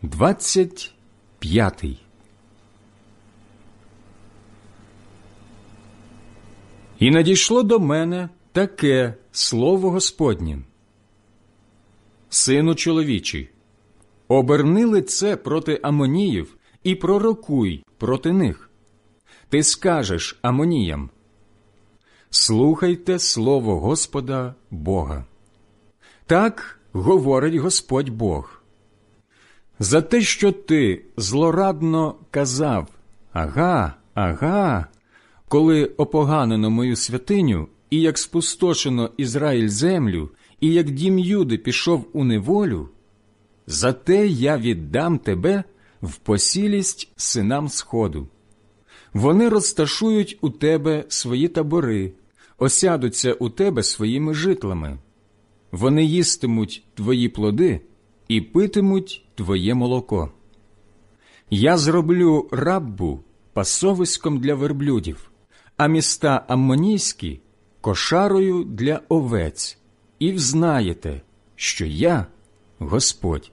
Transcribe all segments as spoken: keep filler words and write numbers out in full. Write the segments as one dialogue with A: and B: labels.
A: Двадцять п'ятий. І надійшло до мене таке слово Господнє: Сину чоловічий, оберни лице проти Амоніїв і пророкуй проти них. Ти скажеш Амоніям: слухайте слово Господа Бога. Так говорить Господь Бог. За те, що ти злорадно казав «Ага, ага», коли опоганено мою святиню, і як спустошено Ізраїль землю, і як дім Юди пішов у неволю, за те я віддам тебе в посілість синам Сходу. Вони розташують у тебе свої табори, осядуться у тебе своїми житлами. Вони їстимуть твої плоди і питимуть твоє молоко. Я зроблю Раббу пасовиськом для верблюдів, а міста Аммонійські – кошарою для овець, і взнаєте, що я – Господь.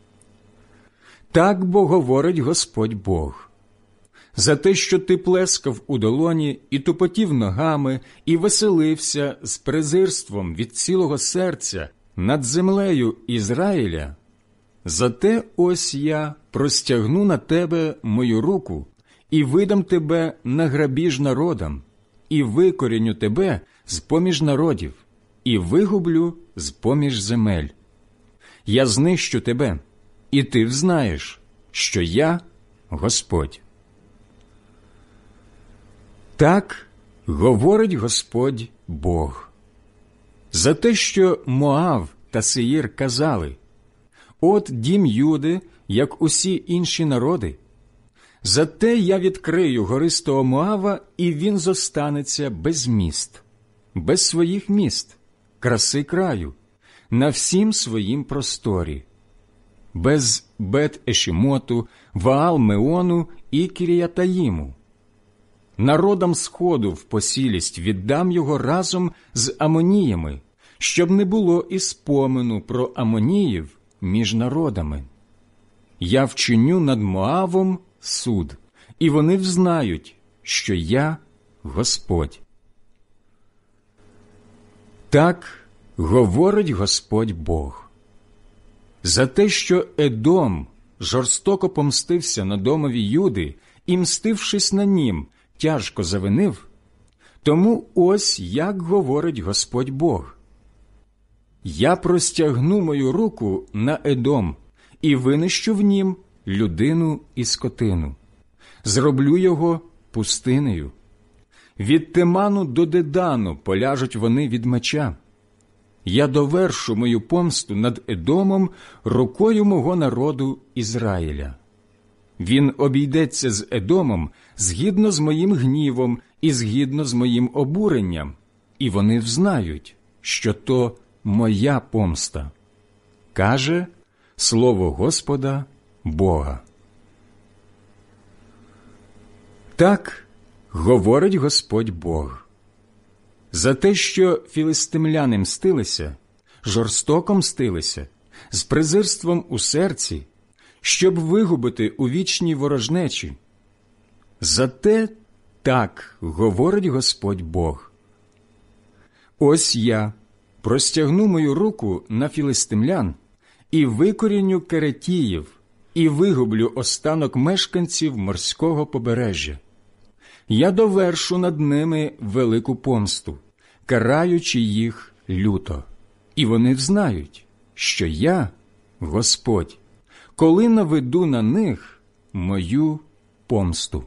A: Так бо говорить Господь Бог. За те, що ти плескав у долоні і тупотів ногами, і веселився з презирством від цілого серця над землею Ізраїля, зате ось я простягну на тебе мою руку і видам тебе на грабіж народам, і викоріню тебе з-поміж народів, і вигублю з-поміж земель. Я знищу тебе, і ти взнаєш, що я Господь. Так говорить Господь Бог. За те, що Моав та Сеїр казали: от дім Юди, як усі інші народи, зате я відкрию гористого Моава, і він зостанеться без міст, без своїх міст, краси краю, на всім своїм просторі, без Бет-Ешімоту, Ваал-Меону і Кіріятаїму. Народам Сходу в посілість віддам його разом з Амоніями, щоб не було і спомену про Амоніїв між народами. Я вчиню над Моавом суд, і вони взнають, що я Господь. Так говорить Господь Бог. За те, що Едом жорстоко помстився на домові Юди і, мстившись на нім, тяжко завинив, тому ось як говорить Господь Бог. Я простягну мою руку на Едом і винищу в нім людину і скотину. Зроблю його пустинею. Від Теману до Дедану поляжуть вони від меча. Я довершу мою помсту над Едомом рукою мого народу Ізраїля. Він обійдеться з Едомом згідно з моїм гнівом і згідно з моїм обуренням, і вони взнають, що то моя помста, каже слово Господа Бога. Так говорить Господь Бог. За те, що філистимляни мстилися, жорстоко мстилися, з презирством у серці, щоб вигубити у вічній ворожнечі. Зате так говорить Господь Бог. Ось я простягну мою руку на філистимлян і викоріню Керетіїв, і вигублю останок мешканців морського побережжя. Я довершу над ними велику помсту, караючи їх люто, і вони взнають, що я Господь, коли наведу на них мою помсту.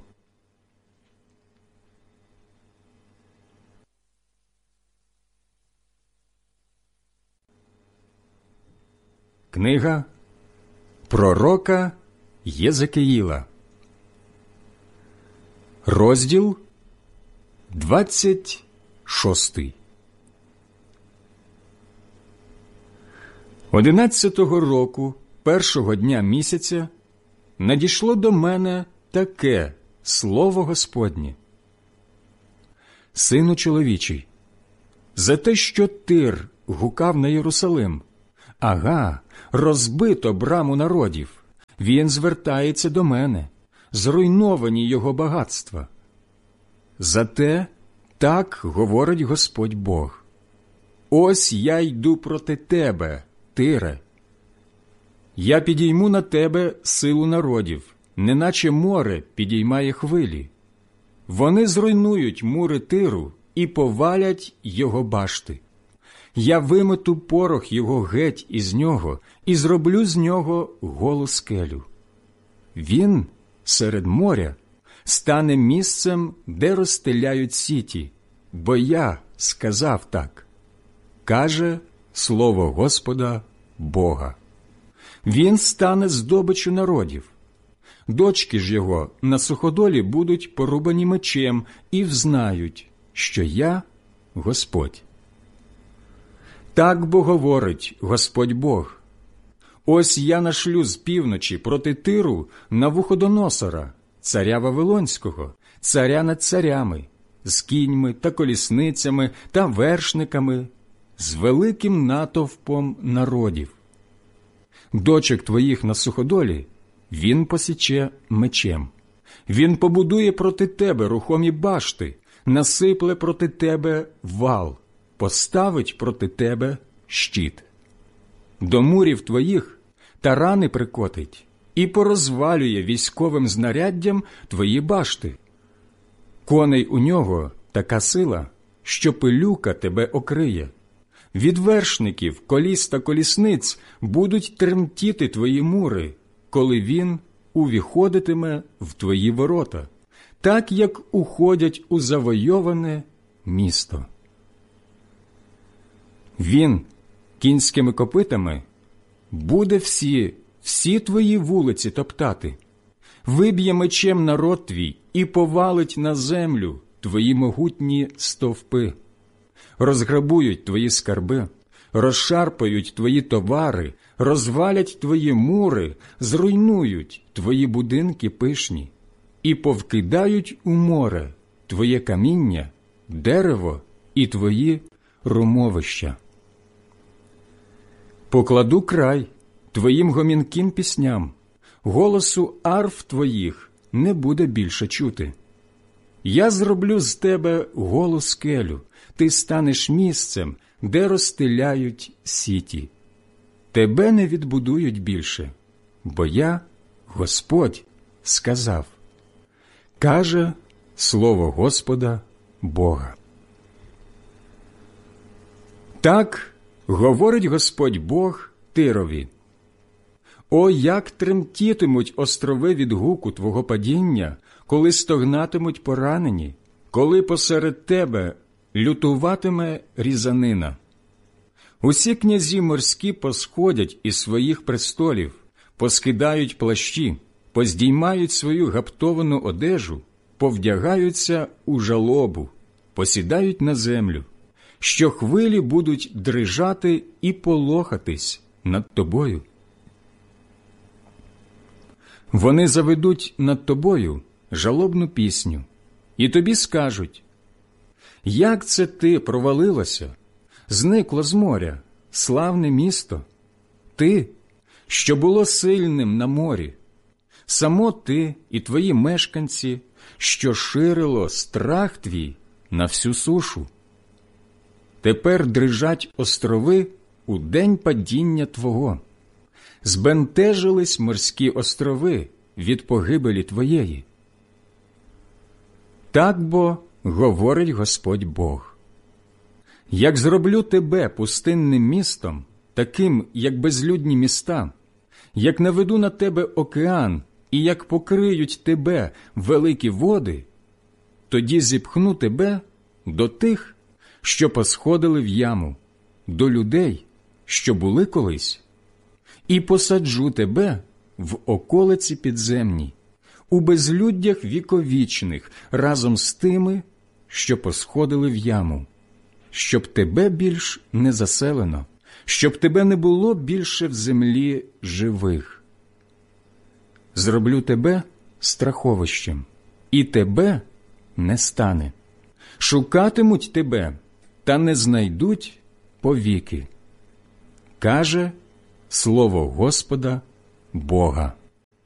A: Книга пророка Єзекіїла, розділ двадцять шостий. Одинадцятого року першого дня місяця надійшло до мене таке слово Господнє: Сину чоловічий, за те, що Тир гукав на Єрусалим: ага, розбито браму народів, Він звертається до мене, зруйновані його багатства. Зате так говорить Господь Бог. Ось я йду проти тебе, Тире. Я підійму на тебе силу народів, неначе море підіймає хвилі. Вони зруйнують мури Тиру і повалять його башти. Я вимету порох його геть із нього і зроблю з нього голу скелю. Він серед моря стане місцем, де розстеляють сіті, бо я сказав так, каже слово Господа Бога. Він стане здобиччю народів. Дочки ж його на суходолі будуть порубані мечем і взнають, що я Господь. Так бо говорить Господь Бог. Ось я нашлю з півночі проти Тиру Навуходоносора, царя Вавилонського, царя над царями, з кіньми та колісницями та вершниками, з великим натовпом народів. Дочок твоїх на суходолі він посіче мечем. Він побудує проти тебе рухомі башти, насипле проти тебе вал, поставить проти тебе щит. До мурів твоїх тарани прикотить і порозвалює військовим знаряддям твої башти. Коней у нього така сила, що пилюка тебе окриє. Від вершників, коліс та колісниць будуть тремтіти твої мури, коли він увіходитиме в твої ворота, так, як уходять у завойоване місто. Він кінськими копитами буде всі, всі твої вулиці топтати, виб'є мечем народ твій і повалить на землю твої могутні стовпи. Розграбують твої скарби, розшарпають твої товари, розвалять твої мури, зруйнують твої будинки пишні і повкидають у море твоє каміння, дерево і твої румовища. Покладу край твоїм гомінким пісням, голосу арф твоїх не буде більше чути. Я зроблю з тебе голу скелю, ти станеш місцем, де розстеляють сіті. Тебе не відбудують більше, бо я, Господь, сказав, каже слово Господа Бога. Так говорить Господь Бог Тирові. О, як тремтітимуть острови від гуку твого падіння, коли стогнатимуть поранені, коли посеред тебе лютуватиме різанина. Усі князі морські посходять із своїх престолів, поскидають плащі, поздіймають свою гаптовану одежу, повдягаються у жалобу, посідають на землю, що хвилі будуть дрижати і полохатись над тобою. Вони заведуть над тобою жалобну пісню, і тобі скажуть, як це ти провалилася, зникло з моря, славне місто, ти, що було сильним на морі, само ти і твої мешканці, що ширило страх твій на всю сушу. Тепер дрижать острови у день падіння твого. Збентежились морські острови від погибелі твоєї. Так бо говорить Господь Бог. Як зроблю тебе пустинним містом, таким, як безлюдні міста, як наведу на тебе океан, і як покриють тебе великі води, тоді зіпхну тебе до тих, що посходили в яму, до людей, що були колись, і посаджу тебе в околиці підземні, у безлюддях віковічних, разом з тими, що посходили в яму, щоб тебе більш не заселено, щоб тебе не було більше в землі живих. Зроблю тебе страховищем, і тебе не стане. Шукатимуть тебе, та не знайдуть повіки. Каже слово Господа Бога.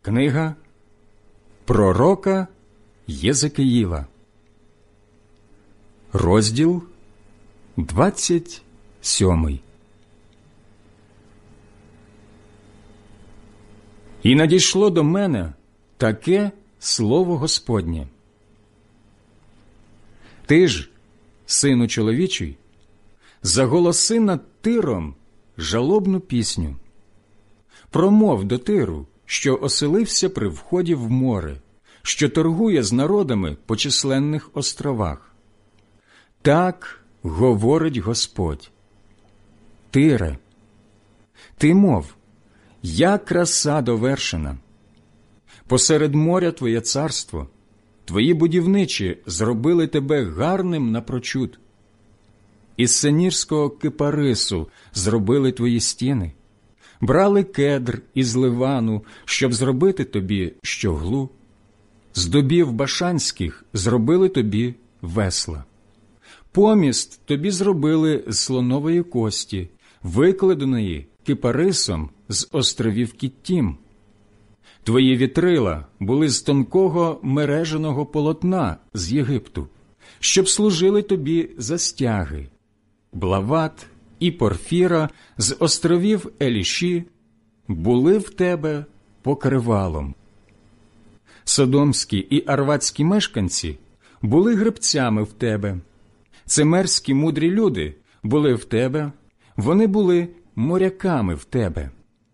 A: Книга пророка Єзекиїла, розділ двадцять сьомий. І надійшло до мене таке слово Господнє. Ти ж, сину чоловічий, заголоси над Тиром жалобну пісню. Промов до Тиру, що оселився при вході в море, що торгує з народами по численних островах. Так говорить Господь. Тире, ти мов, я краса довершена. Посеред моря твоє царство, твої будівничі зробили тебе гарним напрочуд. Із сенірського кипарису зробили твої стіни, брали кедр із Ливану, щоб зробити тобі щоглу. З дубів башанських зробили тобі весла. Поміст тобі зробили з слонової кості, викладеної кипарисом з островів Кіттім. Твої вітрила були з тонкого мереженого полотна з Єгипту, щоб служили тобі за стяги. Блават і порфіра з островів Еліші були в тебе покривалом. Содомські і арвадські мешканці були гребцями в тебе. Цимерські мудрі люди були в тебе, вони були моряками в тебе.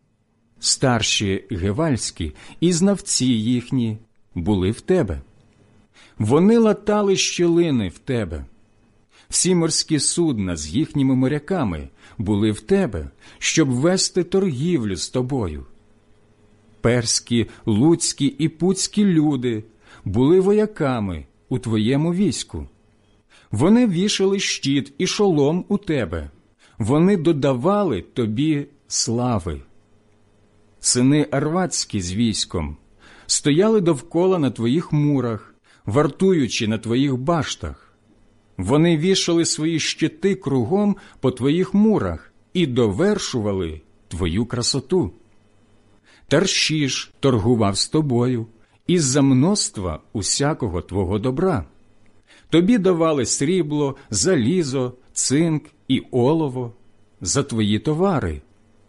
A: Старші гевальські і знавці їхні були в тебе. Вони латали щілини в тебе. Всі морські судна з їхніми моряками були в тебе, щоб вести торгівлю з тобою. Перські, луцькі і пуцькі люди були вояками у твоєму війську. Вони вішали щит і шолом у тебе, вони додавали тобі слави. Сини арвадські з військом стояли довкола на твоїх мурах, вартуючи на твоїх баштах. Вони вішали свої щити кругом по твоїх мурах і довершували твою красоту. Таршіш торгував з тобою із-за множства усякого твого добра. Тобі давали срібло, залізо, цинк і олово за твої товари.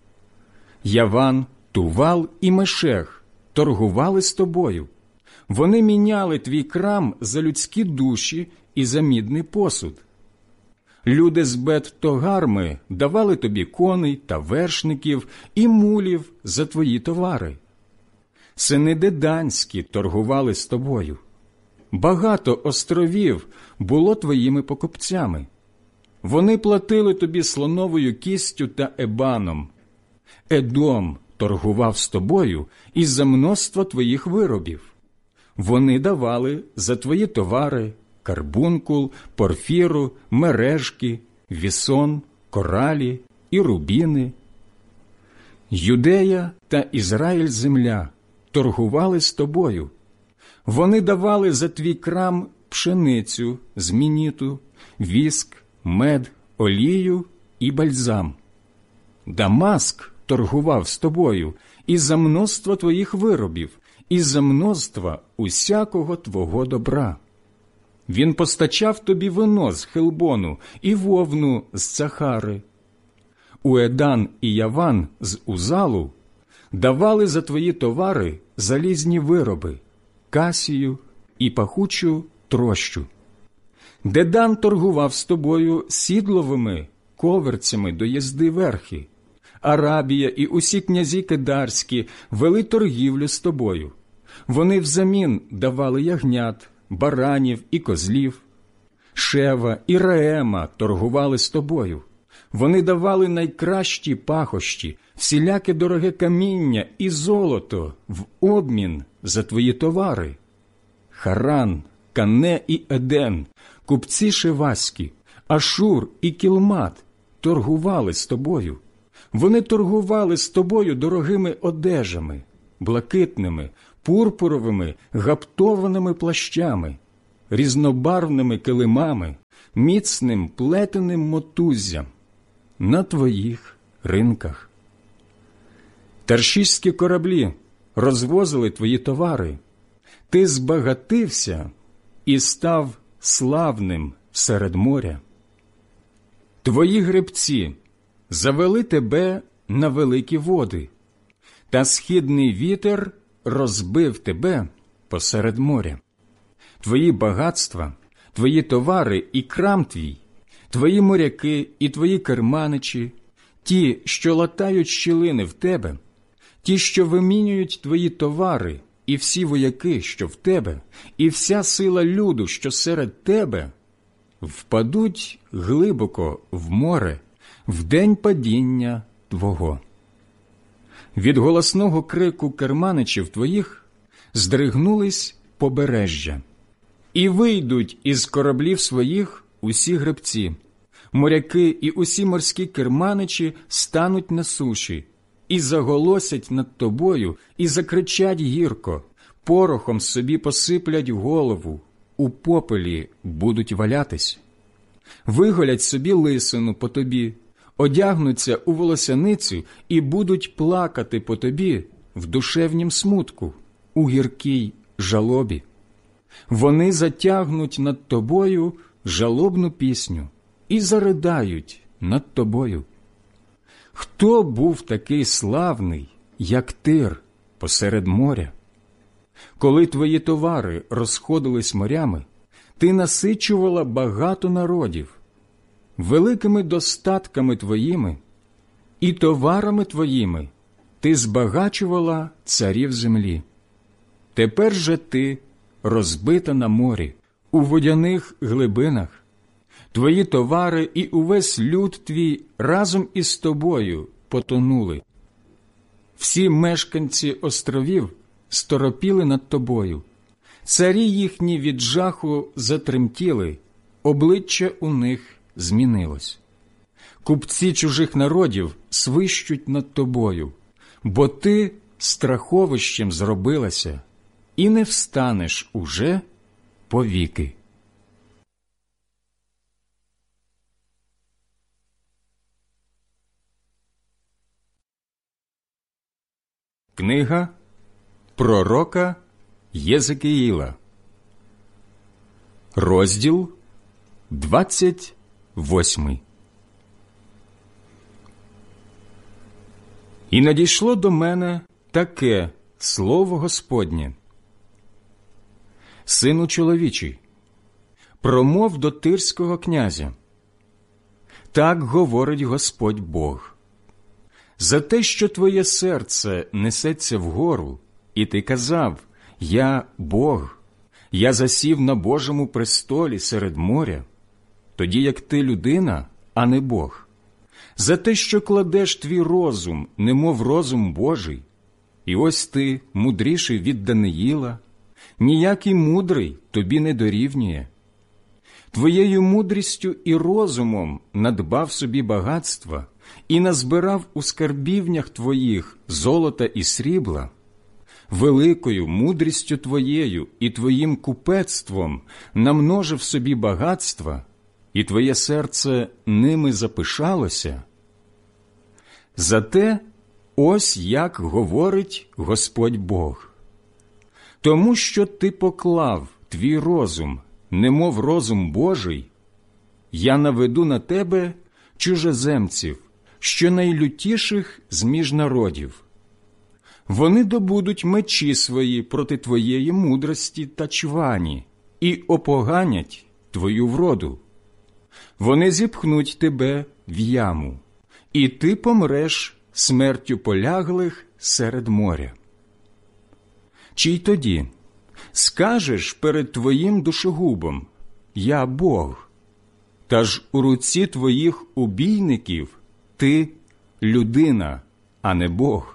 A: Яван, Тувал і Мешех торгували з тобою. Вони міняли твій крам за людські душі і за мідний посуд. Люди з Бет-Тогарми давали тобі коней та вершників і мулів за твої товари. Сини Деданські торгували з тобою. Багато островів було твоїми покупцями. Вони платили тобі слоновою кістю та ебаном. Едом торгував з тобою із-за множства твоїх виробів. Вони давали за твої товари карбункул, порфіру, мережки, вісон, коралі і рубіни. Юдея та Ізраїль земля торгували з тобою. Вони давали за твій крам пшеницю, змініту, віск, мед, олію і бальзам. Дамаск торгував з тобою із-за множства твоїх виробів, із-за множства усякого твого добра. Він постачав тобі вино з Хелбону і вовну з Цахари. Уедан і Яван з Узалу давали за твої товари залізні вироби, касію і пахучу трощу. Дедан торгував з тобою сідловими коверцями до їзди верхи. Арабія і усі князі кедарські вели торгівлю з тобою. Вони взамін давали ягнят, баранів і козлів. Шева і Раема торгували з тобою. Вони давали найкращі пахощі, всіляке дороге каміння і золото в обмін за твої товари. Харан, Кане і Еден, купці шеваські, Ашур і Кілмат торгували з тобою. Вони торгували з тобою дорогими одежами, блакитними, пурпуровими, гаптованими плащами, різнобарвними килимами, міцним плетеним мотуззям на твоїх ринках. Таршіські кораблі розвозили твої товари. Ти збагатився і став славним серед моря. Твої гребці завели тебе на великі води, та східний вітер розбив тебе посеред моря. Твої багатства, твої товари і крам твій, твої моряки і твої керманичі, ті, що латають щілини в тебе, ті, що вимінюють твої товари, і всі вояки, що в тебе, і вся сила люду, що серед тебе, впадуть глибоко в море в день падіння твого. Від голосного крику керманичів твоїх здригнулись побережжя, і вийдуть із кораблів своїх усі гребці, моряки і усі морські керманичі стануть на суші, і заголосять над тобою, і закричать гірко, порохом собі посиплять голову, у попелі будуть валятись. Виголять собі лисину по тобі, одягнуться у волосяницю і будуть плакати по тобі в душевнім смутку, у гіркій жалобі. Вони затягнуть над тобою жалобну пісню і заридають над тобою. Хто був такий славний, як Тир посеред моря? Коли твої товари розходились морями, ти насичувала багато народів. Великими достатками твоїми і товарами твоїми ти збагачувала царів землі. Тепер же ти розбита на морі, у водяних глибинах. Твої товари і увесь люд твій разом із тобою потонули. Всі мешканці островів сторопіли над тобою. Царі їхні від жаху затремтіли, обличчя у них змінилось. Купці чужих народів свищуть над тобою, бо ти страховищем зробилася і не встанеш уже повіки. Книга пророка Єзекіїла, розділ двадцять восьмий. І надійшло до мене таке слово Господнє: Сину чоловічий, промов до тирського князя. Так говорить Господь Бог. За те, що твоє серце несеться вгору, і ти казав: «Я Бог, я засів на Божому престолі серед моря», тоді як ти людина, а не Бог. За те, що кладеш твій розум, немов розум Божий, і ось ти мудріший від Даниїла, ніякий мудрий тобі не дорівнює. Твоєю мудрістю і розумом надбав собі багатства і назбирав у скарбівнях твоїх золота і срібла. Великою мудрістю твоєю і твоїм купецтвом намножив собі багатства, і твоє серце ними запишалося. Зате ось як говорить Господь Бог. Тому що ти поклав твій розум, немов розум Божий, я наведу на тебе чужеземців, що найлютіших з-між народів. Вони добудуть мечі свої проти твоєї мудрості та чвані і опоганять твою вроду. Вони зіпхнуть тебе в яму, і ти помреш смертю поляглих серед моря. Чи й тоді скажеш перед твоїм душогубом: «Я Бог», та ж у руці твоїх убійників ти людина, а не Бог.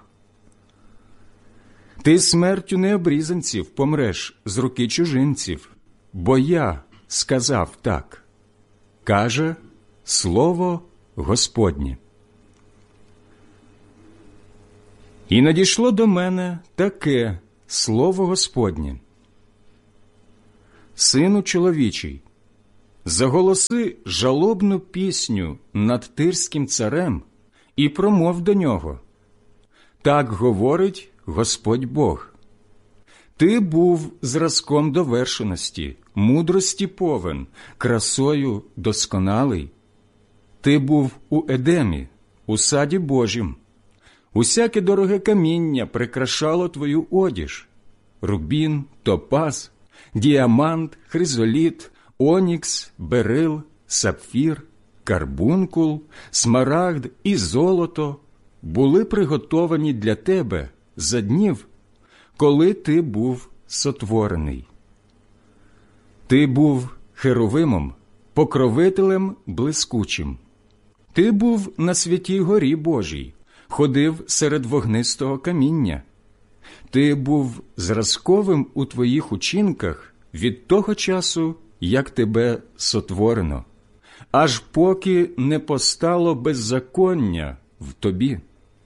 A: Ти смертю необрізанців помреш з руки чужинців, бо я сказав так, каже слово Господнє. І надійшло до мене таке слово Господнє: Сину чоловічий, заголоси жалобну пісню над тирським царем і промов до нього. Так говорить Господь Бог. Ти був зразком довершеності, мудрості повен, красою досконалий. Ти був у Едемі, у саді Божім. Усяке дороге каміння прикрашало твою одіж. Рубін, топаз, діамант, хризоліт, онікс, берил, сапфір, карбункул, смарагд і золото були приготовані для тебе за днів, коли ти був сотворений. Ти був херовимом, покровителем блискучим. Ти був на святій горі Божій, ходив серед вогнистого каміння. Ти був зразковим у твоїх учинках від того часу, як тебе сотворено, аж поки не постало беззаконня в тобі.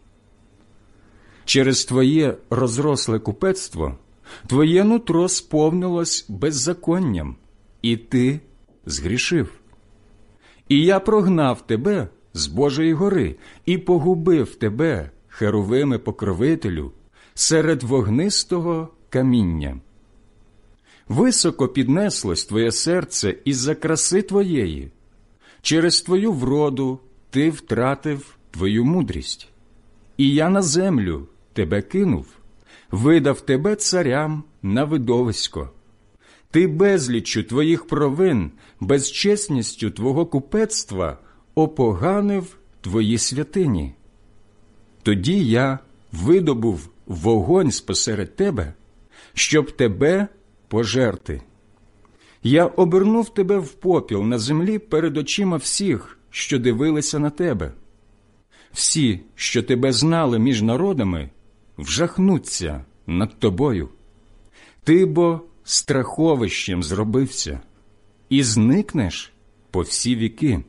A: Через твоє розросле купецтво твоє нутро сповнилось беззаконням, і ти згрішив. І я прогнав тебе з Божої гори і погубив тебе, херовиме покровителю, серед вогнистого каміння. Високо піднеслось твоє серце із-за краси твоєї. Через твою вроду ти втратив твою мудрість. І я на землю тебе кинув, видав тебе царям на видовисько. Ти безліччю твоїх провин, безчесністю твого купецтва опоганив твої святині. Тоді я видобув вогонь спосеред тебе, щоб тебе пожерти. Я обернув тебе в попіл на землі перед очима всіх, що дивилися на тебе. Всі, що тебе знали між народами, вжахнуться над тобою. Ти бо страховищем зробився, і зникнеш по всі віки.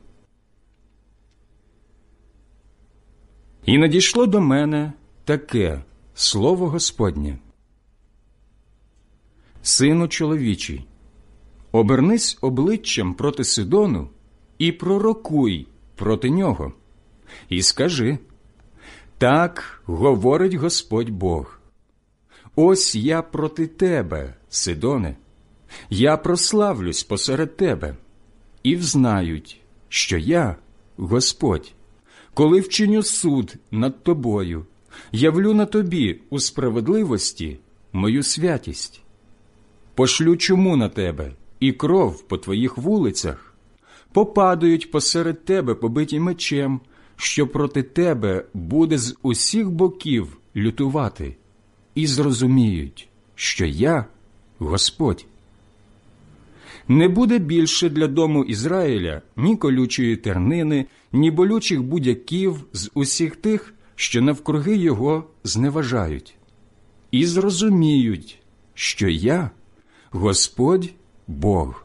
A: І надійшло до мене таке слово Господнє. Сину чоловічий, обернись обличчям проти Сидону і пророкуй проти нього. І скажи: так говорить Господь Бог. Ось я проти тебе, Сидоне, я прославлюсь посеред тебе, і взнають, що я, Господь, коли вчиню суд над тобою, явлю на тобі у справедливості мою святість. Пошлю чуму на тебе і кров по твоїх вулицях, попадають посеред тебе побиті мечем, що проти тебе буде з усіх боків лютувати, і зрозуміють, що я Господь. Не буде більше для дому Ізраїля ні колючої тернини, ні болючих будяків з усіх тих, що навкруги його зневажають. І зрозуміють, що я Господь Бог.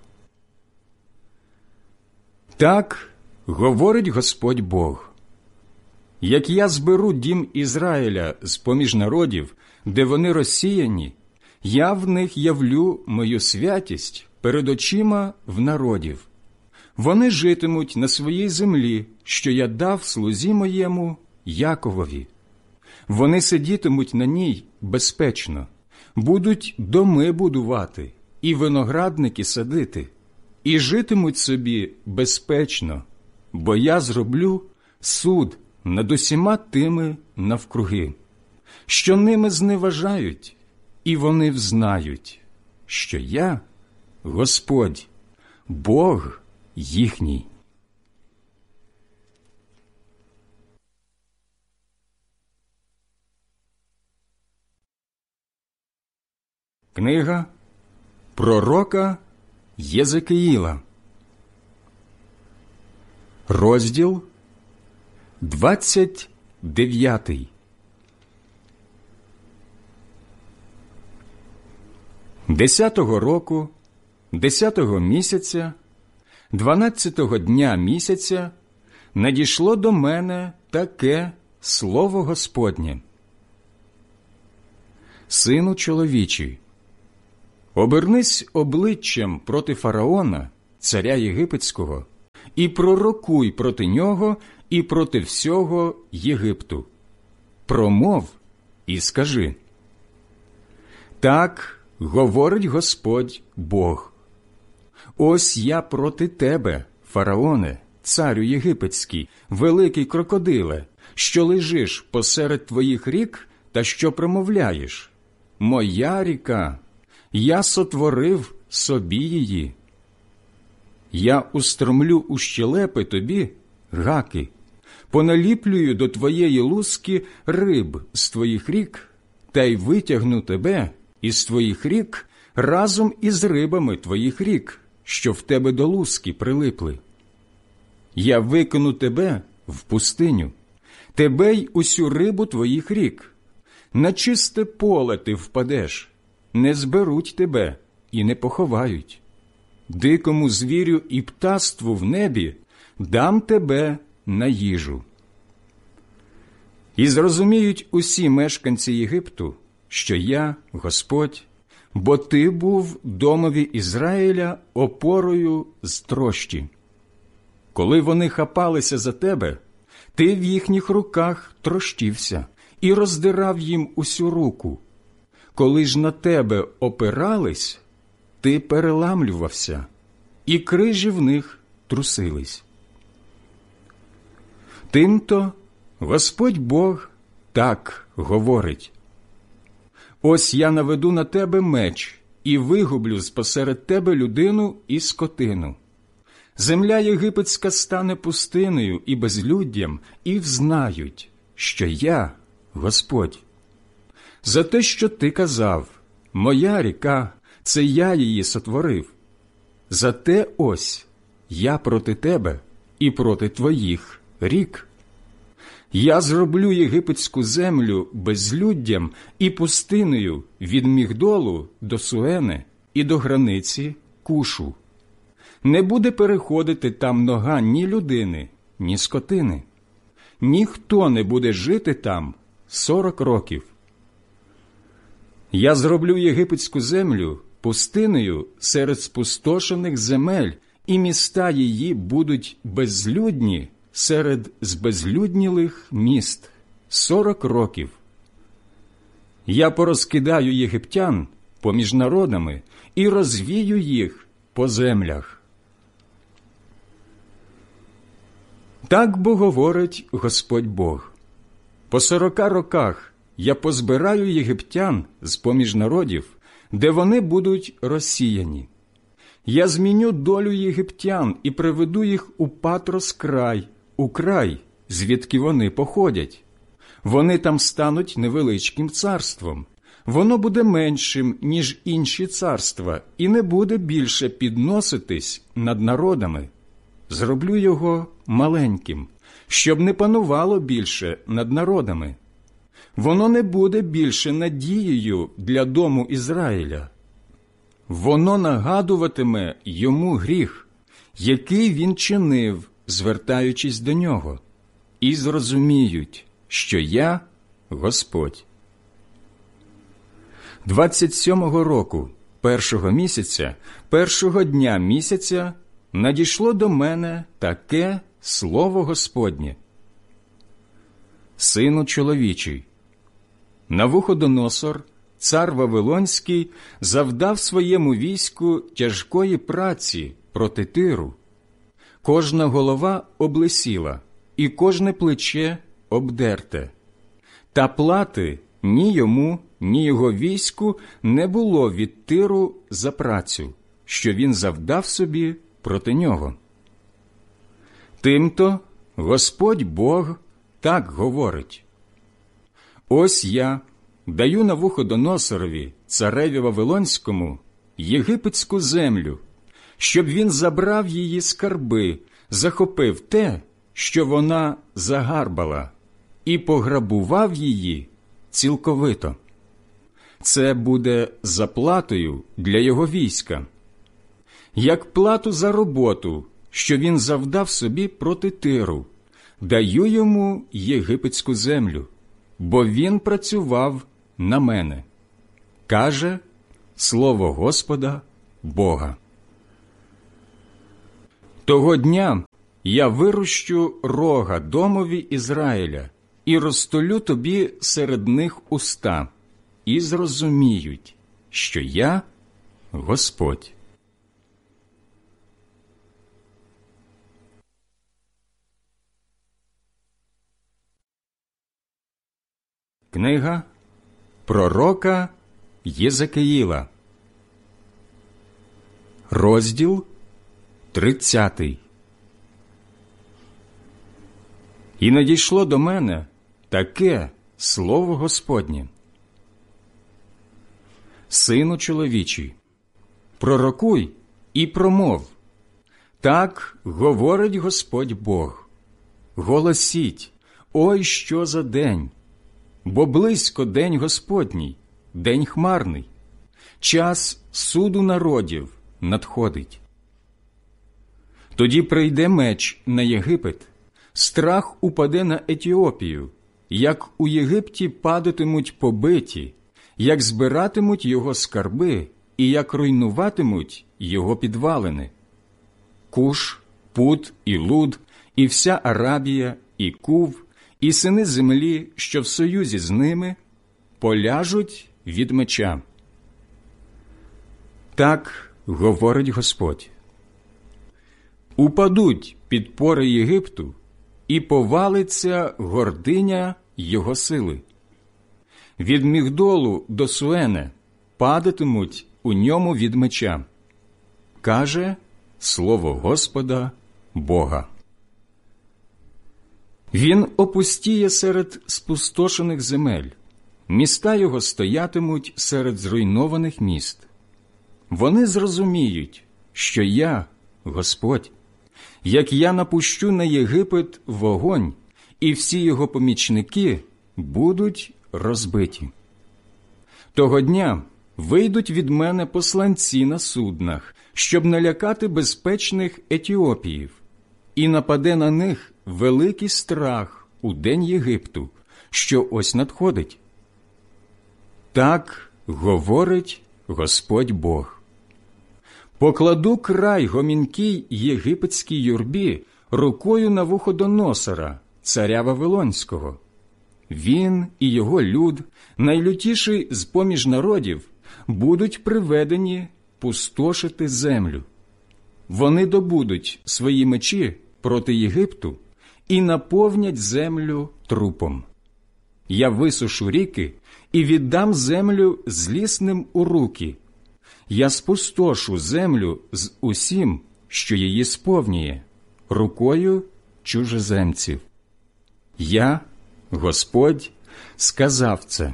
A: Так говорить Господь Бог. Як я зберу дім Ізраїля з-поміж народів, де вони розсіяні, я в них явлю мою святість перед очима в народів. Вони житимуть на своїй землі, що я дав слузі моєму Яковові. Вони сидітимуть на ній безпечно, будуть доми будувати і виноградники садити, і житимуть собі безпечно, бо я зроблю суд над усіма тими навкруги, що ними зневажають, і вони взнають, що я Господь, Бог їхній. Книга пророка Єзекиїла, розділ двадцять дев'ятий. Десятого року, десятого місяця, дванадцятого дня місяця надійшло до мене таке слово Господнє. Сину чоловічий, обернись обличчям проти фараона, царя єгипетського, і пророкуй проти нього і проти всього Єгипту. Промов і скажи: Так говорить Господь Бог. Ось я проти тебе, фараоне, царю єгипетський, великий крокодиле, що лежиш посеред твоїх рік та що промовляєш: моя ріка, я сотворив собі її. Я устромлю у щелепи тобі гаки, поналіплюю до твоєї луски риб з твоїх рік, та й витягну тебе із твоїх рік разом із рибами твоїх рік, що в тебе до луски прилипли. Я викину тебе в пустиню, тебе й усю рибу твоїх рік. На чисте поле ти впадеш, не зберуть тебе і не поховають. Дикому звірю і птаству в небі дам тебе на їжу. І зрозуміють усі мешканці Єгипту, що я, Господь, бо ти був домові Ізраїля опорою з трощі. Коли вони хапалися за тебе, ти в їхніх руках трощився і роздирав їм усю руку. Коли ж на тебе опирались, ти переламлювався, і крижі в них трусились. Тимто Господь Бог так говорить: ось я наведу на тебе меч і вигублю спосеред тебе людину і скотину. Земля єгипетська стане пустиною і безлюддям, і взнають, що я Господь. За те, що ти казав: моя ріка, це я її сотворив. За те ось я проти тебе і проти твоїх рік. Я зроблю єгипетську землю безлюддям і пустиною від Мігдолу до Суени і до границі Кушу. Не буде переходити там нога ні людини, ні скотини. Ніхто не буде жити там сорок років. Я зроблю єгипетську землю пустиною серед спустошених земель, і міста її будуть безлюдні серед збезлюднілих міст сорок років. Я порозкидаю єгиптян поміж народами і розвію їх по землях. Так бо говорить Господь Бог: по сорока роках я позбираю єгиптян з-поміж народів, де вони будуть розсіяні. Я зміню долю єгиптян і приведу їх у Патрос край, у край, звідки вони походять. Вони там стануть невеличким царством. Воно буде меншим, ніж інші царства, і не буде більше підноситись над народами. Зроблю його маленьким, щоб не панувало більше над народами. Воно не буде більше надією для дому Ізраїля. Воно нагадуватиме йому гріх, який він чинив, звертаючись до нього, і зрозуміють, що я Господь. Двадцять сьомого року, першого місяця, першого дня місяця, надійшло до мене таке слово Господнє: Сину чоловічий, Навуходоносор, цар Вавилонський, завдав своєму війську тяжкої праці проти Тиру. Кожна голова облисіла, і кожне плече обдерте. Та плати ні йому, ні його війську не було від Тиру за працю, що він завдав собі проти нього. Тимто Господь Бог так говорить: ось я даю Навуходоносорові, цареві Вавилонському, єгипетську землю, щоб він забрав її скарби, захопив те, що вона загарбала, і пограбував її цілковито. Це буде заплатою для його війська, як плату за роботу, що він завдав собі проти Тиру. Даю йому єгипетську землю, бо він працював на мене, каже слово Господа Бога. Того дня я вирощу рога домові Ізраїля і розтулю тобі серед них уста, і зрозуміють, що я Господь». Книга пророка Єзекиїла, розділ тридцятий. «І надійшло до мене таке слово Господнє: Сину чоловічий, пророкуй і промов, так говорить Господь Бог. Голосіть, ой, що за день! Бо близько день Господній, день хмарний, час суду народів надходить. Тоді прийде меч на Єгипет, страх упаде на Етіопію, як у Єгипті падатимуть побиті, як збиратимуть його скарби і як руйнуватимуть його підвалини. Куш, Пут і Луд, і вся Арабія, і Кув, і сини землі, що в союзі з ними, поляжуть від меча. Так говорить Господь. Упадуть підпори Єгипту, і повалиться гординя його сили. Від Мігдолу до Суене падатимуть у ньому від меча, каже слово Господа Бога. Він опустіє серед спустошених земель, міста його стоятимуть серед зруйнованих міст. Вони зрозуміють, що я, Господь, як я напущу на Єгипет вогонь, і всі його помічники будуть розбиті. Того дня вийдуть від мене посланці на суднах, щоб налякати безпечних Етіопіїв, і нападе на них великий страх у день Єгипту, що ось надходить. Так говорить Господь Бог. Покладу край гомінкій єгипетській юрбі рукою Навуходоносора, царя Вавилонського. Він і його люд, найлютіший з-поміж народів, будуть приведені пустошити землю. Вони добудуть свої мечі проти Єгипту і наповнять землю трупом. Я висушу ріки і віддам землю злісним у руки. Я спустошу землю з усім, що її сповнює, рукою чужеземців. Я, Господь, сказав це.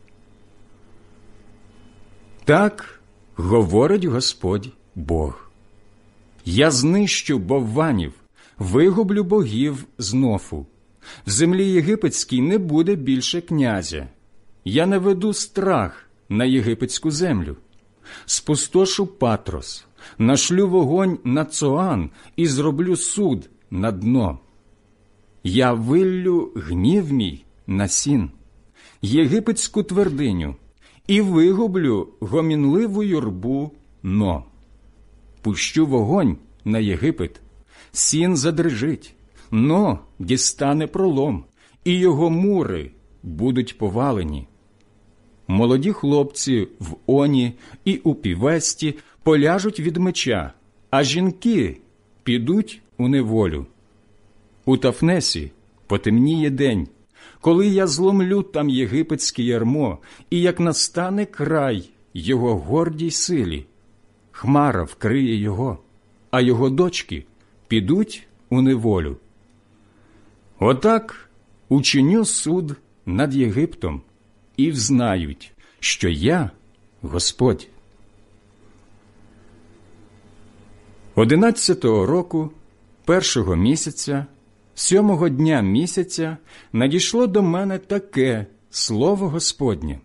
A: Так говорить Господь Бог. Я знищу бовванів, вигублю богів з Нофу. В землі єгипетській не буде більше князя. Я наведу страх на єгипетську землю. Спустошу Патрос, нашлю вогонь на Цоан і зроблю суд на дно. Я виллю гнів мій на Сін, єгипетську твердиню, і вигублю гомінливу юрбу Но. Пущу вогонь на Єгипет, Сін задрижить, Но дістане пролом, і його мури будуть повалені. Молоді хлопці в Оні і у Півесті поляжуть від меча, а жінки підуть у неволю. У Тафнесі потемніє день, коли я зломлю там єгипетське ярмо, і як настане край його гордій силі. Хмара вкриє його, а його дочки підуть у неволю. Отак учиню суд над Єгиптом, і взнають, що я Господь. Одинадцятого року, першого місяця, сьомого дня місяця, надійшло до мене таке слово Господнє.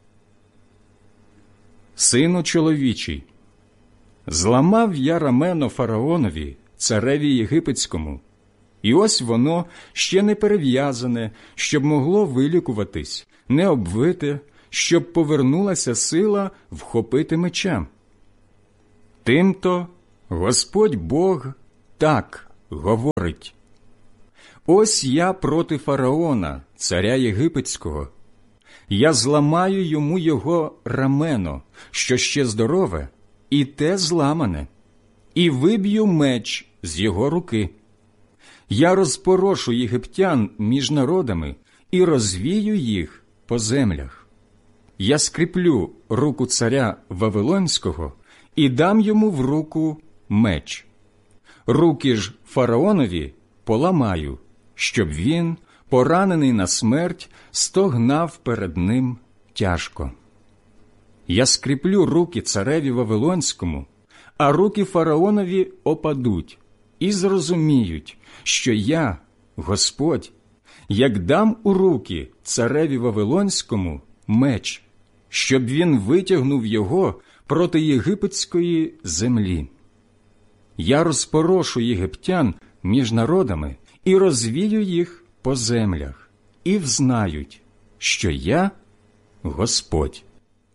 A: Сину чоловічий, зламав я рамено фараонові, цареві єгипетському, і ось воно ще не перев'язане, щоб могло вилікуватись, не обвите, щоб повернулася сила вхопити меча. Тимто Господь Бог так говорить. Ось я проти фараона, царя єгипетського. Я зламаю йому його рамено, що ще здорове, і те зламане, і виб'ю меч з його руки. Я розпорошу єгиптян між народами і розвію їх по землях. Я скріплю руку царя Вавилонського і дам йому в руку меч. Руки ж фараонові поламаю, щоб він, поранений на смерть, стогнав перед ним тяжко. Я скріплю руки цареві Вавилонському, а руки фараонові опадуть і зрозуміють, що я, Господь, як дам у руки цареві Вавилонському меч, щоб він витягнув його проти єгипетської землі. Я розпорошу єгиптян між народами і розвію їх по землях, і взнають, що я Господь.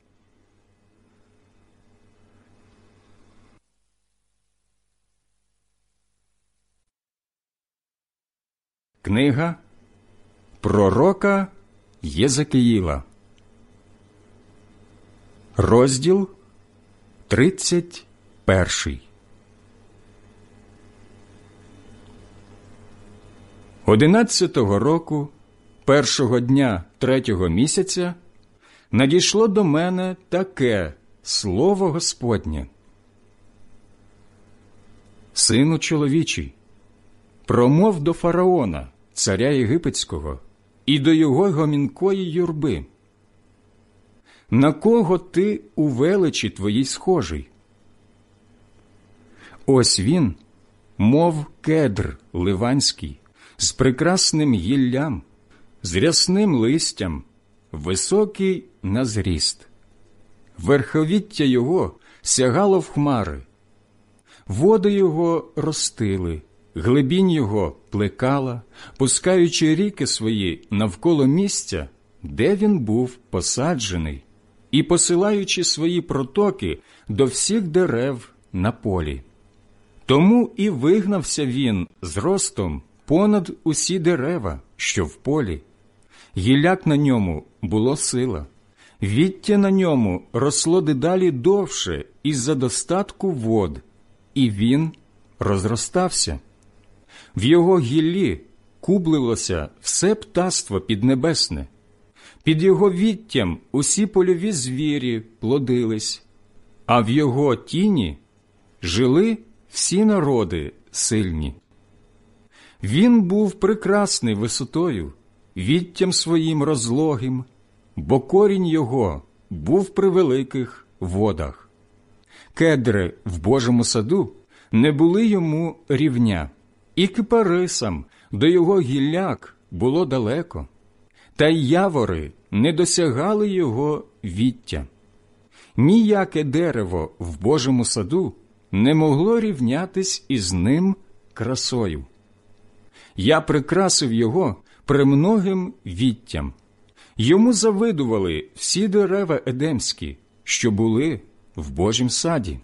A: Книга пророка Єзекіїла, розділ тридцять перший. Одинадцятого року, першого дня третього місяця, надійшло до мене таке слово Господнє. Сину чоловічий, промов до фараона, царя єгипетського, і до його гомінкої юрби. На кого ти у величі твоїй схожий? Ось він, мов кедр ливанський, з прекрасним гіллям, з рясним листям, високий на зріст. Верховіття його сягало в хмари. Води його ростили, глибінь його плекала, пускаючи ріки свої навколо місця, де він був посаджений, і посилаючи свої протоки до всіх дерев на полі. Тому і вигнався він з ростом понад усі дерева, що в полі. Гілляк на ньому було сила, віття на ньому росло дедалі довше із-за достатку вод, і він розростався. В його гіллі кублилося все птаство піднебесне, під його віттям усі польові звірі плодились, а в його тіні жили всі народи сильні. Він був прекрасний висотою, віттям своїм розлогим, бо корінь його був при великих водах. Кедри в Божому саду не були йому рівня, і кипарисам до його гілляк було далеко, та й явори не досягали його віття. Ніяке дерево в Божому саду не могло рівнятись із ним красою. Я прикрасив його премногим віттям. Йому завидували всі дерева едемські, що були в Божім саді.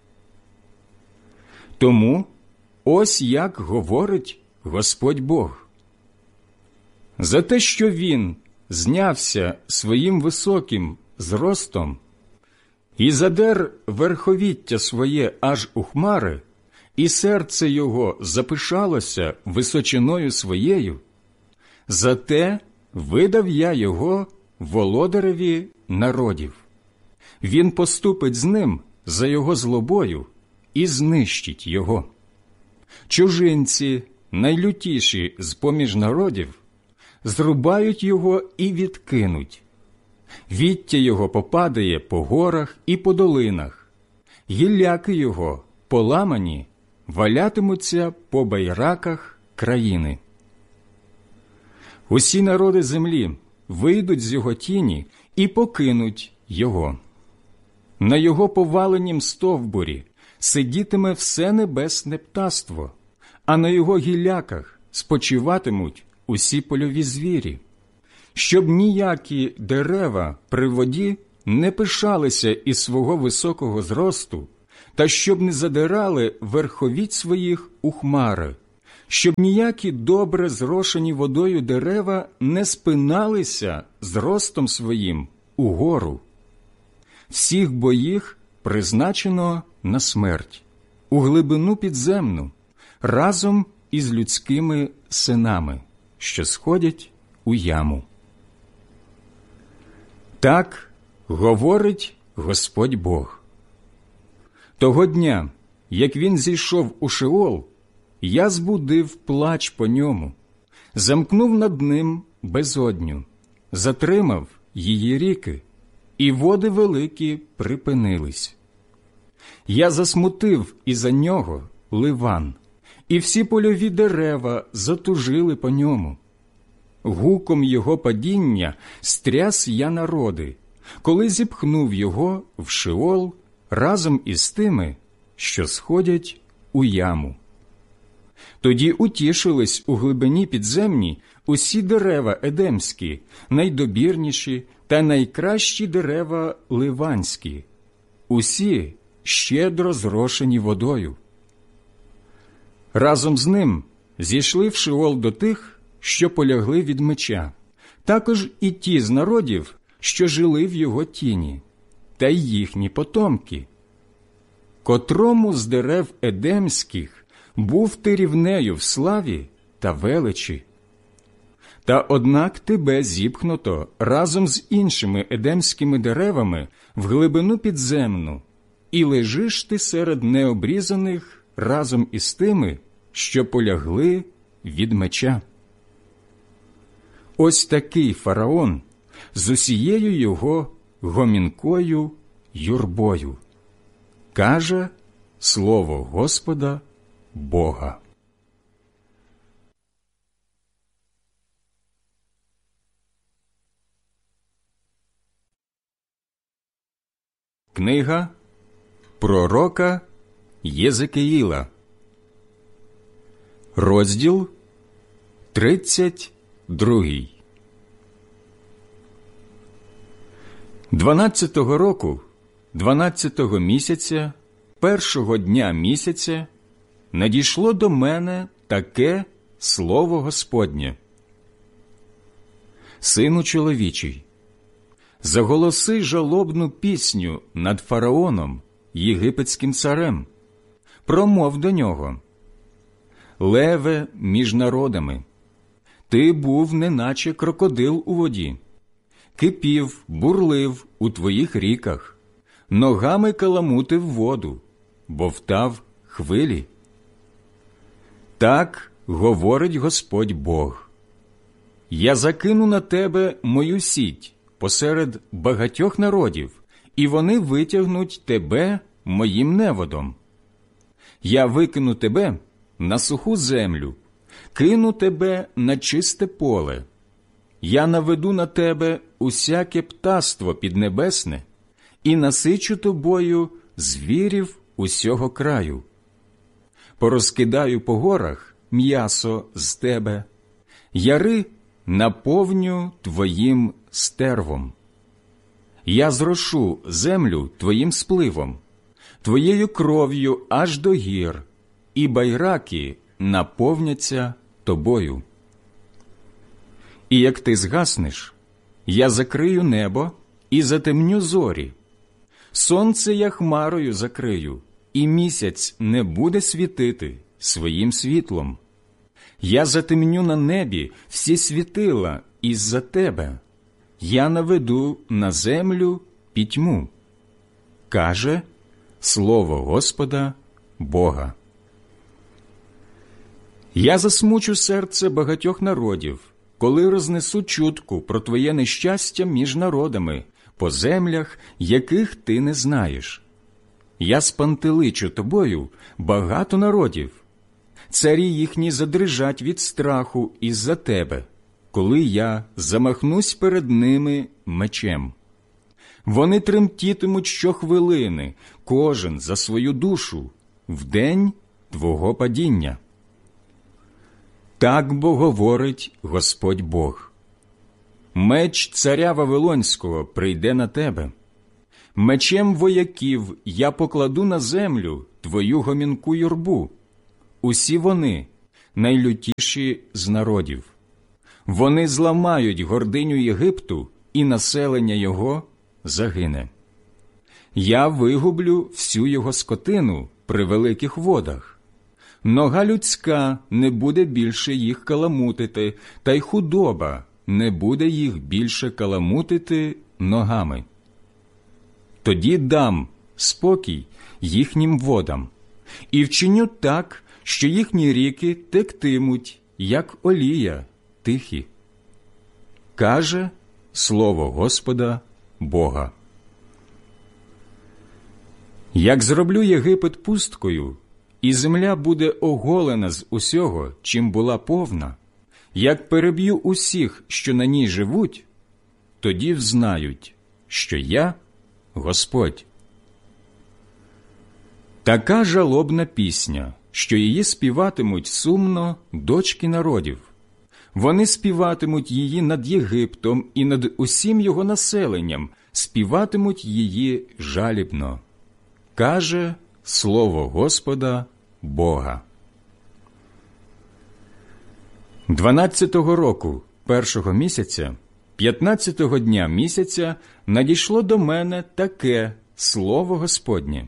A: Тому ось як говорить Господь Бог. За те, що він знявся своїм високим зростом і задер верховіття своє аж у хмари, і серце його запишалося височиною своєю, зате видав я його володареві народів. Він поступить з ним за його злобою і знищить його. Чужинці, найлютіші з-поміж народів, зрубають його і відкинуть. Віття його попадає по горах і по долинах, гілляки його, поламані, валятимуться по байраках країни. Усі народи землі вийдуть з його тіні і покинуть його. На його поваленім стовбурі сидітиме все небесне птаство, а на його гілляках спочиватимуть усі польові звірі, щоб ніякі дерева при воді не пишалися із свого високого зросту, та щоб не задирали верховіть своїх у хмари, щоб ніякі добре зрошені водою дерева не спиналися зростом своїм угору. Всіх бо їх призначено на смерть, у глибину підземну, разом із людськими синами, що сходять у яму. Так говорить Господь Бог. Того дня, як він зійшов у Шеол, я збудив плач по ньому, замкнув над ним безодню, затримав її ріки, і води великі припинились. Я засмутив із-за нього Ливан, і всі польові дерева затужили по ньому. Гуком його падіння стряс я народи, коли зіпхнув його в Шеол разом із тими, що сходять у яму. Тоді утішились у глибині підземній усі дерева едемські, найдобірніші та найкращі дерева ливанські, усі щедро зрошені водою. Разом з ним зійшли в Шеол до тих, що полягли від меча, також і ті з народів, що жили в його тіні, та й їхні потомки. Котрому з дерев едемських був ти рівнею в славі та величі. Та однак тебе зіпхнуто разом з іншими едемськими деревами в глибину підземну, і лежиш ти серед необрізаних разом із тими, що полягли від меча. Ось такий фараон з усією його гомінкою юрбою, каже слово Господа Бога. Книга пророка Єзекіїла, розділ тридцять другий. Дванадцятого року, дванадцятого місяця, першого дня місяця, надійшло до мене таке слово Господнє. Сину чоловічий, заголоси жалобну пісню над фараоном, єгипетським царем. Промов до нього: леве між народами, ти був неначе крокодил у воді, кипів, бурлив у твоїх ріках, ногами каламутив воду, бовтав хвилі. Так говорить Господь Бог: я закину на тебе мою сіть посеред багатьох народів, і вони витягнуть тебе моїм неводом. Я викину тебе на суху землю, кину тебе на чисте поле. Я наведу на тебе усяке птаство піднебесне і насичу тобою звірів усього краю. Порозкидаю по горах м'ясо з тебе, яри наповню твоїм стервом. Я зрошу землю твоїм спливом, твоєю кров'ю аж до гір, і байраки наповняться тобою. І як ти згаснеш, я закрию небо і затемню зорі. Сонце я хмарою закрию, і місяць не буде світити своїм світлом. Я затемню на небі всі світила із-за тебе. Я наведу на землю пітьму, каже слово Господа Бога. Я засмучу серце багатьох народів, коли рознесу чутку про твоє нещастя між народами, по землях, яких ти не знаєш. Я спантеличу тобою багато народів. Царі їхні задрижать від страху із-за тебе, коли я замахнусь перед ними мечем. Вони тремтітимуть щохвилини, кожен за свою душу, в день твого падіння. Так бо говорить Господь Бог: меч царя Вавилонського прийде на тебе. Мечем вояків я покладу на землю твою гомінку юрбу. Усі вони, найлютіші з народів. Вони зламають гординю Єгипту, і населення його загине. Я вигублю всю його скотину при великих водах. Нога людська не буде більше їх каламутити, та й худоба не буде їх більше каламутити ногами. Тоді дам спокій їхнім водам, і вчиню так, що їхні ріки тектимуть, як олія, тихі. Каже слово Господа Бога. Як зроблю Єгипет пусткою, і земля буде оголена з усього, чим була повна, як переб'ю усіх, що на ній живуть, тоді взнають, що я Господь. Така жалобна пісня, що її співатимуть сумно дочки народів. Вони співатимуть її над Єгиптом і над усім його населенням, співатимуть її жалібно. Каже слово Господа Бога. Дванадцятого року першого місяця, п'ятнадцятого дня місяця, надійшло до мене таке слово Господнє.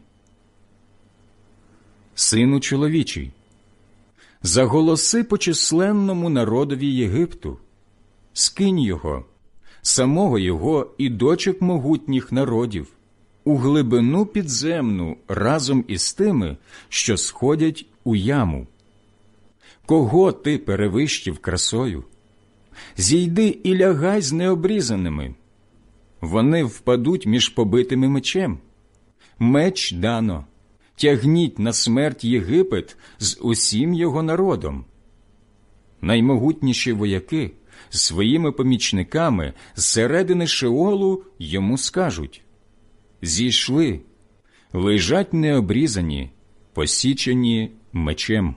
A: Сину чоловічий, заголоси по численному народові Єгипту, скинь його, самого його і дочок могутніх народів, у глибину підземну разом із тими, що сходять у яму. Кого ти перевищив красою? Зійди і лягай з необрізаними. Вони впадуть між побитими мечем. Меч дано. Тягніть на смерть Єгипет з усім його народом. Наймогутніші вояки з своїми помічниками зсередини Шеолу йому скажуть: зійшли, лежать необрізані, посічені мечем.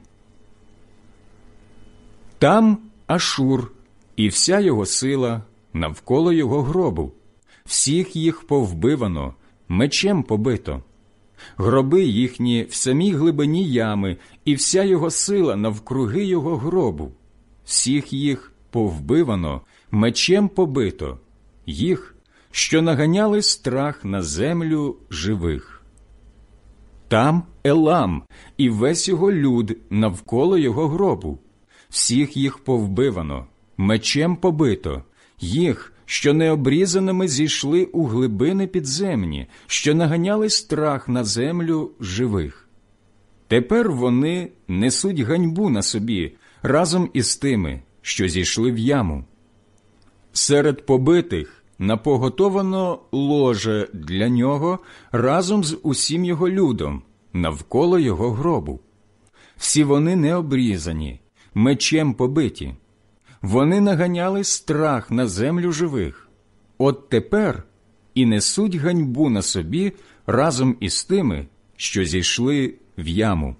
A: Там Ашур і вся його сила навколо його гробу, всіх їх повбивано, мечем побито. Гроби їхні в самій глибині ями, і вся його сила навкруги його гробу. Всіх їх повбивано, мечем побито, їх, що наганяли страх на землю живих. Там Елам і весь його люд навколо його гробу. Всіх їх повбивано, мечем побито, їх, що необрізаними зійшли у глибини підземні, що наганяли страх на землю живих. Тепер вони несуть ганьбу на собі разом із тими, що зійшли в яму. Серед побитих напоготовано ложе для нього разом з усім його людом, навколо його гробу. Всі вони необрізані, мечем побиті. Вони наганяли страх на землю живих. От тепер і несуть ганьбу на собі разом із тими, що зійшли в яму.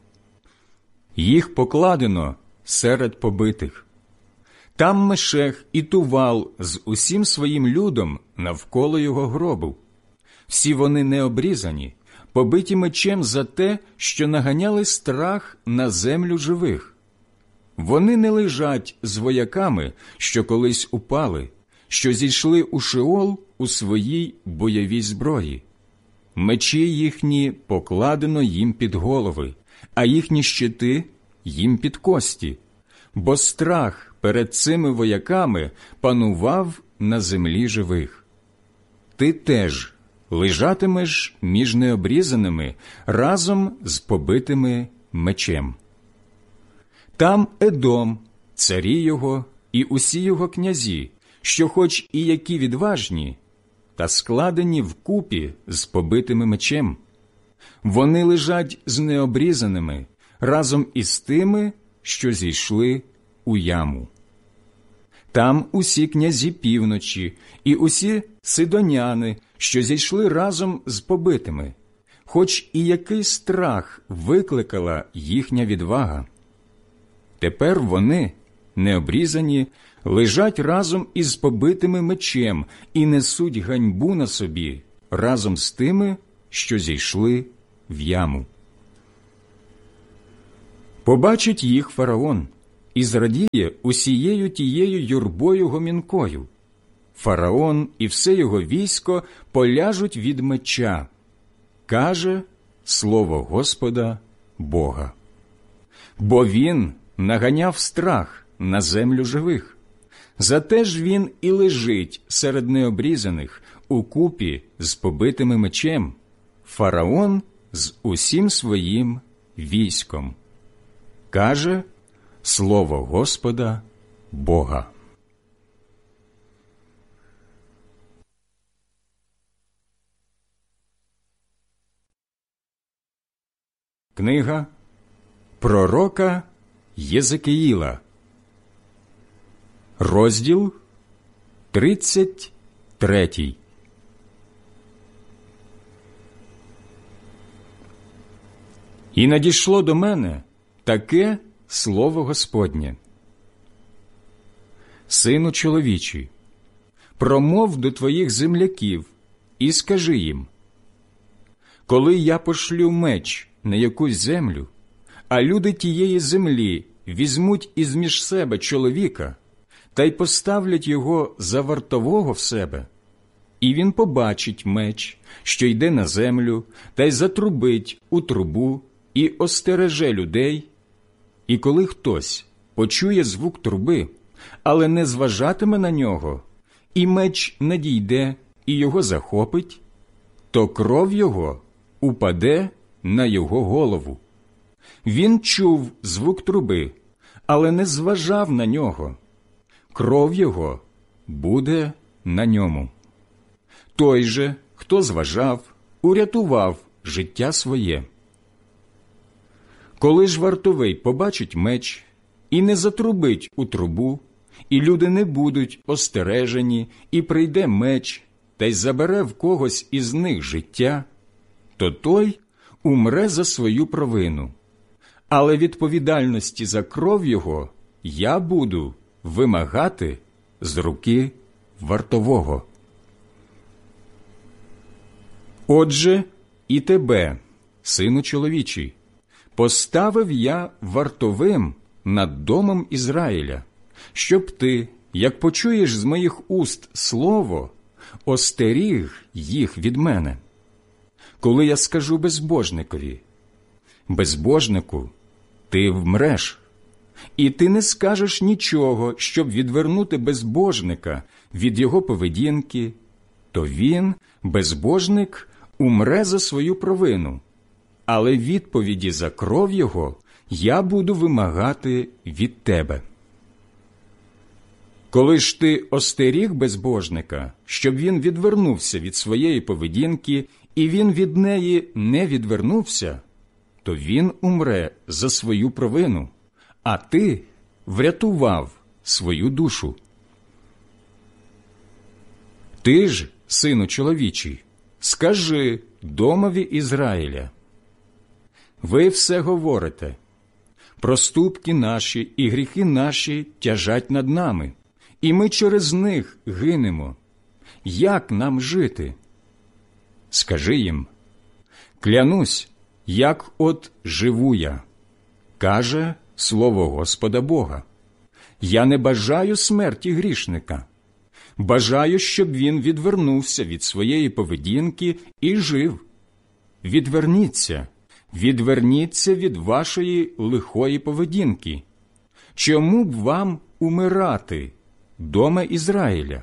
A: Їх покладено серед побитих. Там Мешех і Тувал з усім своїм людом навколо його гробу. Всі вони необрізані, побиті мечем за те, що наганяли страх на землю живих. Вони не лежать з вояками, що колись упали, що зійшли у Шеол у своїй бойовій зброї. Мечі їхні покладено їм під голови, а їхні щити їм під кості, бо страх перед цими вояками панував на землі живих. Ти теж лежатимеш між необрізаними разом з побитими мечем. Там Едом, царі його і усі його князі, що хоч і які відважні, та складені вкупі з побитими мечем. Вони лежать з необрізаними разом із тими, що зійшли у яму. Там усі князі півночі і усі сидоняни, що зійшли разом з побитими, хоч і який страх викликала їхня відвага. Тепер вони, необрізані, лежать разом із побитими мечем і несуть ганьбу на собі разом з тими, що зійшли в яму. Побачить їх фараон, і зрадіє усією тією юрбою гомінкою. Фараон і все його військо поляжуть від меча, каже слово Господа Бога. Бо він наганяв страх на землю живих. Зате ж він і лежить серед необрізаних укупі з побитими мечем, фараон з усім своїм військом. Каже слово Господа Бога. Книга пророка Єзекіїла, розділ тридцять третій. І надійшло до мене таке слово Господнє. Сину чоловічий, промов до твоїх земляків і скажи їм: коли я пошлю меч на якусь землю, а люди тієї землі візьмуть ізміж себе чоловіка та й поставлять його за вартового в себе, і він побачить меч, що йде на землю, та й затрубить у трубу і остереже людей, і коли хтось почує звук труби, але не зважатиме на нього, і меч надійде і його захопить, то кров його упаде на його голову. Він чув звук труби, але не зважав на нього. Кров його буде на ньому. Той же, хто зважав, урятував життя своє. Коли ж вартовий побачить меч і не затрубить у трубу, і люди не будуть остережені, і прийде меч, та й забере в когось із них життя, то той умре за свою провину. Але відповідальності за кров його я буду вимагати з руки вартового. Отже, і тебе, сину чоловічий, поставив я вартовим над домом Ізраїля, щоб ти, як почуєш з моїх уст слово, остеріг їх від мене. Коли я скажу безбожникові: безбожнику, ти вмреш, і ти не скажеш нічого, щоб відвернути безбожника від його поведінки, то він, безбожник, умре за свою провину, але відповіді за кров його я буду вимагати від тебе. Коли ж ти остеріг безбожника, щоб він відвернувся від своєї поведінки, і він від неї не відвернувся, то він умре за свою провину, а ти врятував свою душу. Ти ж, сину чоловічий, скажи домові Ізраїля: ви все говорите, проступки наші і гріхи наші тяжать над нами, і ми через них гинемо. Як нам жити? Скажи їм: клянусь, як от живу я, каже слово Господа Бога. Я не бажаю смерті грішника. Бажаю, щоб він відвернувся від своєї поведінки і жив. Відверніться, відверніться від вашої лихої поведінки. Чому б вам умирати, доме Ізраїля?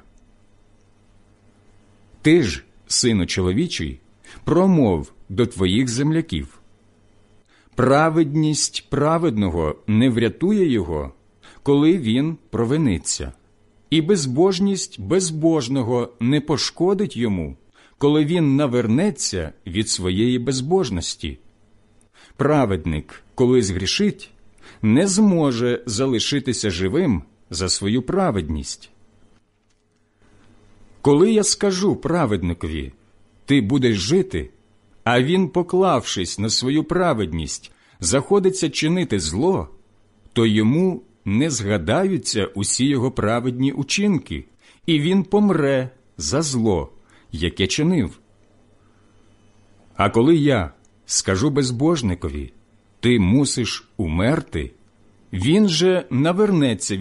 A: Ти ж, сину чоловічий, промов до твоїх земляків: праведність праведного не врятує його, коли він провиниться, і безбожність безбожного не пошкодить йому, коли він навернеться від своєї безбожності. Праведник, коли згрішить, не зможе залишитися живим за свою праведність. Коли я скажу праведникові: ти будеш жити, а він, поклавшись на свою праведність, заходиться чинити зло, то йому не згадаються усі його праведні учинки, і він помре за зло, яке чинив. А коли я скажу безбожникові: ти мусиш умерти, Він же навернеться